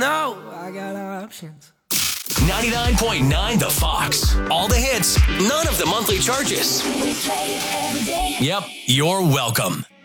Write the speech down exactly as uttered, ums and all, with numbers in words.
know I got options. ninety-nine point nine The Fox. All the hits, none of the monthly charges. Yep, you're welcome.